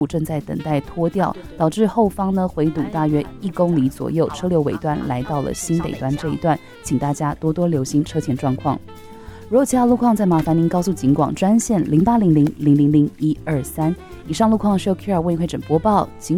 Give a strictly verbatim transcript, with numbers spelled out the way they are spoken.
正在等待脱掉，导致后方呢回堵大约一公里左右，车流尾端来到了新北端这一段，请大家多多留心车前状况。如果其他路况，再麻烦您告诉警广专线零八零零零零零一二三。以上路况是由 Kira 为会诊播报。